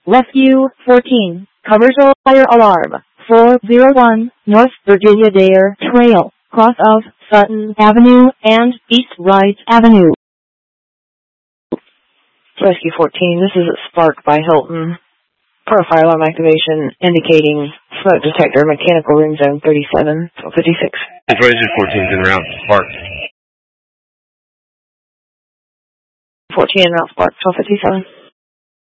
Rescue 14, commercial fire alarm, 401, North Virginia Dare Trail, cross of Sutton Avenue and East Wright Avenue. Rescue 14, this is Spark by Hilton. Profile alarm activation indicating smoke detector, mechanical room zone 37, 1256. It's Razor 14's en route, Spark. 14 en route, Spark, 1257.